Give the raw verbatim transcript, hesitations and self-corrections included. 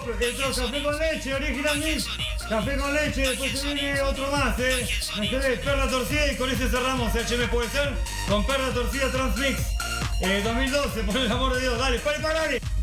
entró café con leche, original mix, café con leche, después se viene otro más, eh. Me quedé perla torcida y con ese cerramos, H M puede ser, con perla torcida Transmix. Eh, dos mil doce, por el amor de Dios, dale, pare, pare.